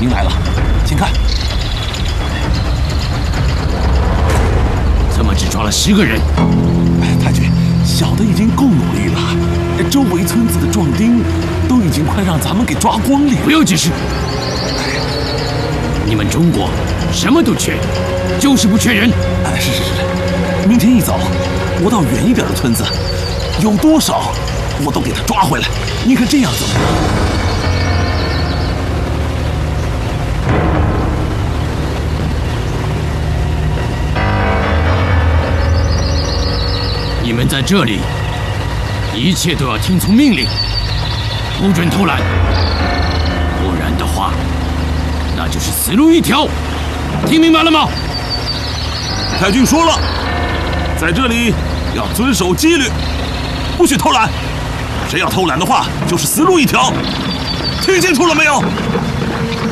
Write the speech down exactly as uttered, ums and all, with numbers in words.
兵来了，请看。 怎么只抓了十个人？ 太君，小的已经够努力了，周围村子的壮丁都已经快让咱们给抓光了。 不要解释。你们中国什么都缺，就是不缺人。 哎，是是是，明天一早我到远一点的村子，有多少我都给他抓回来。你看这样怎么样？ 你们在这里，一切都要听从命令，不准偷懒，不然的话，那就是死路一条。听明白了吗？ 太君说了，在这里要遵守纪律，不许偷懒。谁要偷懒的话，就是死路一条。听清楚了没有？